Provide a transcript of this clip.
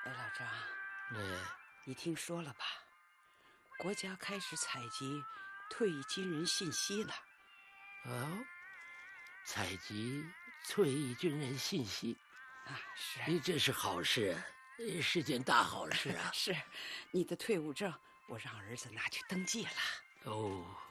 老张，你听说了吧？国家开始采集退役军人信息了。 哦，采集退役军人信息啊，是， 这是好事，是件大好事啊。 是，你的退伍证我让儿子拿去登记了。 哦。